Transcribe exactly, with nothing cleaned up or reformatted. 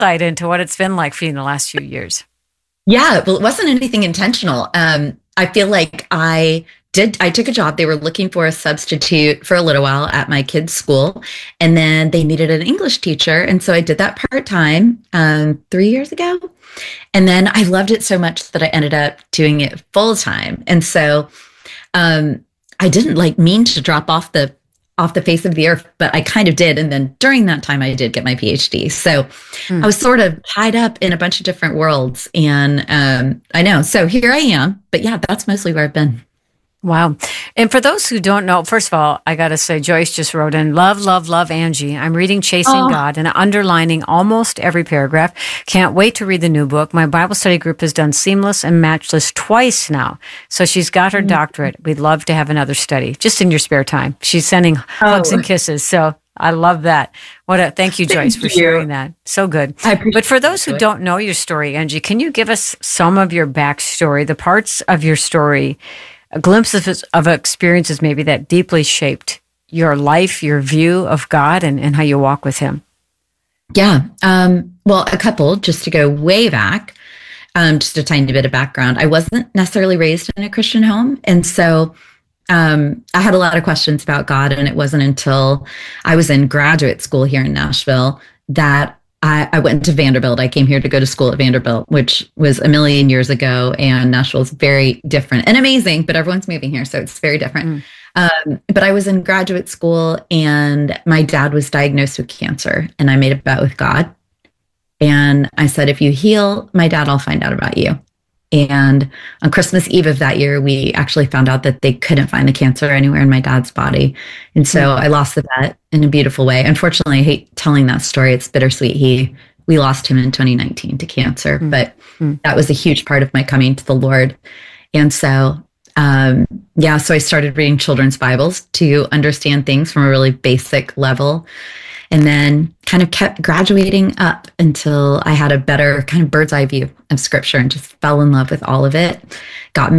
insight into what it's been like for you in the last few years. Yeah, well, it wasn't anything intentional. Um, I feel like I did, I took a job. They were looking for a substitute for a little while at my kids' school, and then they needed an English teacher. And so I did that part-time um, three years ago. And then I loved it so much that I ended up doing it full-time. And so um, I didn't like mean to drop off the off the face of the earth, but I kind of did. And then during that time, I did get my PhD. So mm. I was sort of tied up in a bunch of different worlds. And um, I know. So here I am. But yeah, that's mostly where I've been. Wow. And for those who don't know, first of all, I got to say, Joyce just wrote in, love, love, love Angie. I'm reading Chasing oh. God and underlining almost every paragraph. Can't wait to read the new book. My Bible study group has done Seamless and Matchless twice now. So she's got her mm-hmm. doctorate. We'd love to have another study just in your spare time. She's sending oh. hugs and kisses. So I love that. What a thank you, Joyce, thank for you. sharing that. So good. But for those who don't know your story, Angie, can you give us some of your backstory, the parts of your story, a glimpse of, of experiences maybe that deeply shaped your life, your view of God, and, and how you walk with Him? Yeah. Um, well, a couple, just to go way back, um, just a tiny bit of background. I wasn't necessarily raised in a Christian home. And so um, I had a lot of questions about God. And it wasn't until I was in graduate school here in Nashville that I, I went to Vanderbilt. I came here to go to school at Vanderbilt, which was a million years ago. And Nashville is very different and amazing, but everyone's moving here, so it's very different. Mm. Um, but I was in graduate school and my dad was diagnosed with cancer, and I made a bet with God. And I said, if you heal my dad, I'll find out about you. And on Christmas Eve of that year, we actually found out that they couldn't find the cancer anywhere in my dad's body. And so mm. I lost the bet in a beautiful way. Unfortunately, I hate telling that story. It's bittersweet. He, we lost him in twenty nineteen to cancer, mm. but mm. that was a huge part of my coming to the Lord. And so, um, yeah, so I started reading children's Bibles to understand things from a really basic level. And then kind of kept graduating up until I had a better kind of bird's eye view of Scripture and just fell in love with all of it. Got